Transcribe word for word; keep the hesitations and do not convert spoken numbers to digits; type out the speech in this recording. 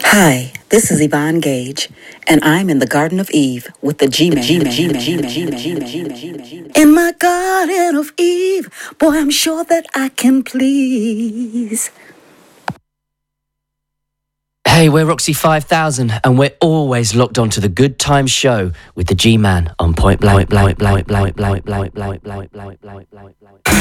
Hi, this is Yvonne Gage, and I'm in the Garden of Eve with the G-Man. G-Man, G-Man, G-Man, G-Man, G-Man, G-Man, G-Man. In my Garden of Eve, boy, I'm sure that I can please. Hey, we're Roxy five thousand, and we're always locked onto the Good Times show with the G-Man on Point Blank, Blank, Blank, Blank, Blank, Blank, Blank, Blank, Blank, Blank, Blank, Blank.